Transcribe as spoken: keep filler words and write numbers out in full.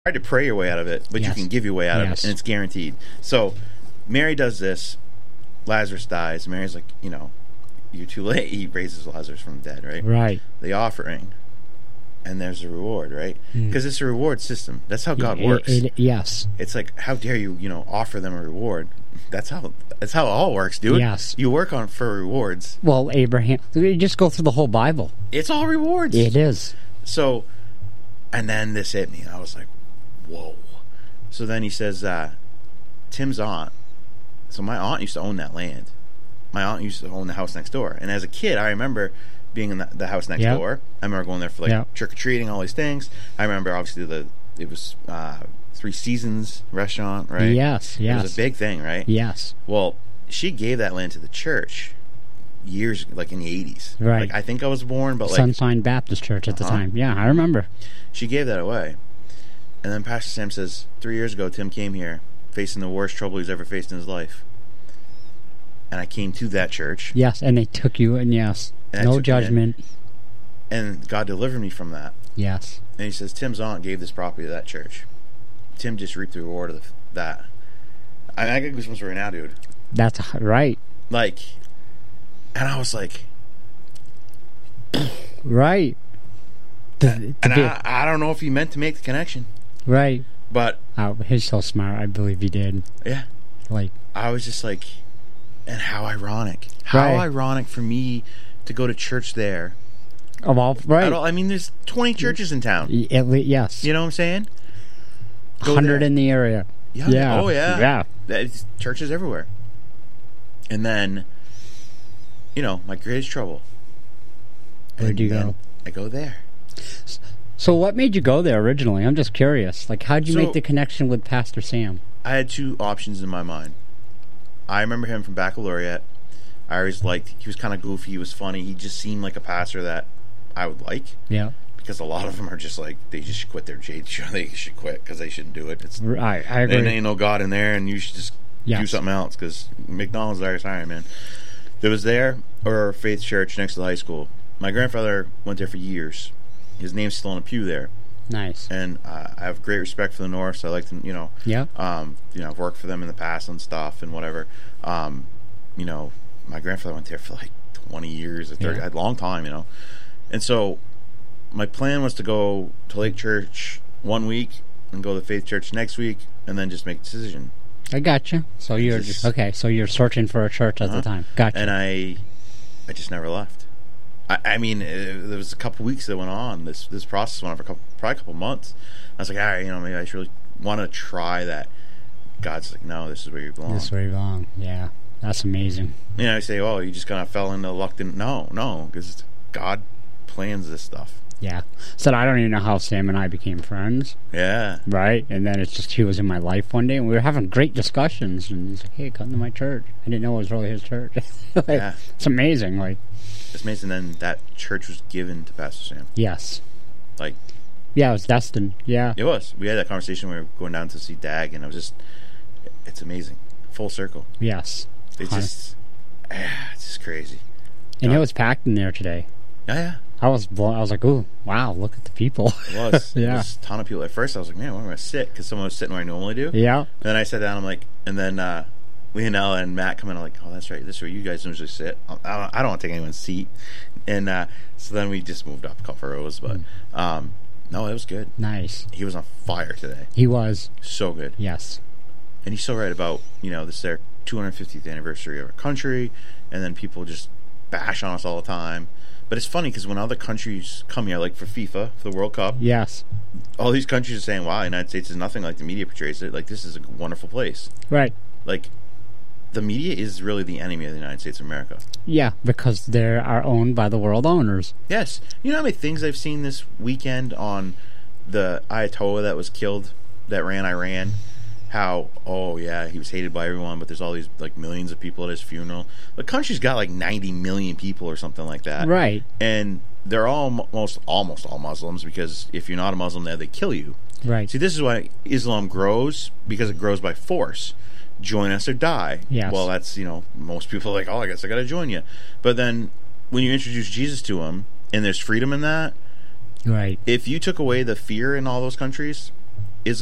hard to pray your way out of it, but yes. you can give your way out yes. of it, and it's guaranteed. So Mary does this. Lazarus dies. Mary's like, you know, you're too late. He raises Lazarus from the dead, right? Right. The offering, and there's a reward, right? Because mm. it's a reward system. That's how God it, works. It, it, yes. It's like, how dare you, you know, offer them a reward? That's how. That's how it all works, dude. Yes. You work on for rewards. Well, Abraham. You just go through the whole Bible. It's all rewards. It is. So, and then this hit me, and I was like, whoa. So then he says, uh, Tim's aunt. So my aunt used to own that land. My aunt used to own the house next door. And as a kid, I remember being in the, the house next yep. door. I remember going there for like yep. trick-or-treating, all these things. I remember obviously the it was uh, Three Seasons restaurant, right? Yes, yes. It was a big thing, right? Yes. Well, she gave that land to the church years, like in the eighties. Right. Like I think I was born, but like... Sunshine Baptist Church at uh-huh. the time. Yeah, I remember. She gave that away. And then Pastor Sam says, three years ago, Tim came here facing the worst trouble he's ever faced in his life. And I came to that church. Yes, and they took you, and yes, and no judgment. And God delivered me from that. Yes. And he says, Tim's aunt gave this property to that church. Tim just reaped the reward of that. I, mean, I get goosebumps right now, dude. That's right. Like, and I was like... right. The, and and I, I don't know if he meant to make the connection. Right. But... Oh, he's so smart. I believe he did. Yeah. Like... I was just like... And how ironic. How right. ironic for me to go to church there. Of all, right. I mean, there's twenty churches in town. At least, yes. You know what I'm saying? one hundred in the area. Yeah. yeah. Oh, yeah. Yeah. It's churches everywhere. And then, you know, my greatest trouble. Where'd you go? I go there. So what made you go there originally? I'm just curious. Like, how'd you so, make the connection with Pastor Sam? I had two options in my mind. I remember him from baccalaureate. I always liked, he was kind of goofy, he was funny. He just seemed like a pastor that I would like. Yeah. Because a lot of them are just like, they just should quit their J. They should quit because they shouldn't do it. It's, I, I agree. There ain't no God in there, and you should just yes. do something else because McDonald's there is hiring, man. There was there, or Faith Church next to the high school. My grandfather went there for years. His name's still in a pew there. Nice. And uh, I have great respect for the North, so I like to, you know, yeah. um, you know, I've worked for them in the past and stuff and whatever. Um, you know, my grandfather went there for like twenty years, or thirty, yeah. a long time, you know. And so my plan was to go to Lake Church one week and go to Faith Church next week and then just make a decision. I got you. So you're just, okay. So you're searching for a church at uh-huh. the time. Gotcha. And I, I just never left. I, I mean, it, there was a couple weeks that went on. This this process went on for a couple, probably a couple months. I was like, all right, you know, maybe I should really want to try that. God's like, no, this is where you belong. This is where you belong. Yeah, that's amazing. You know, I say, oh, you just kind of fell into luck. And no, no, because God plans this stuff. Yeah. So I don't even know how Sam and I became friends. Yeah. Right? And then it's just he was in my life one day, and we were having great discussions. And he's like, hey, come to my church. I didn't know it was really his church. like, yeah. It's amazing. Like, it's amazing. Then that church was given to Pastor Sam. Yes. Like. Yeah, it was destined. Yeah. It was. We had that conversation when we were going down to see Dag, and it was just, it's amazing. Full circle. Yes. It's just, ah, it's just crazy. And God. It was packed in there today. Oh, yeah. I was blown. I was like, ooh, wow, look at the people. It was. yeah. It was a ton of people. At first, I was like, man, where am I going to sit? Because someone was sitting where I normally do. Yeah. And then I sat down, I'm like, and then uh, Leonella and Matt come in, I'm like, oh, that's right. This is where you guys usually sit. I don't, I don't want to take anyone's seat. And uh, so then we just moved up a couple rows. But, mm. um, no, it was good. Nice. He was on fire today. He was. So good. Yes. And he's so right about, you know, this is their two hundred fiftieth anniversary of our country, and then people just bash on us all the time. But it's funny because when other countries come here, like for FIFA, for the World Cup, yes, all these countries are saying, wow, the United States is nothing like the media portrays it. Like, this is a wonderful place. Right. Like, the media is really the enemy of the United States of America. Yeah, because they are owned by the world owners. Yes. You know how many things I've seen this weekend on the Ayatollah that was killed, that ran Iran? How, oh, yeah, he was hated by everyone, but there's all these, like, millions of people at his funeral. The country's got, like, ninety million people or something like that. Right. And they're all almost, almost all Muslims, because if you're not a Muslim there, they kill you. Right. See, this is why Islam grows, because it grows by force. Join us or die. Yes. Well, that's, you know, most people are like, oh, I guess I got to join you. But then when you introduce Jesus to them, and there's freedom in that, right. If you took away the fear in all those countries,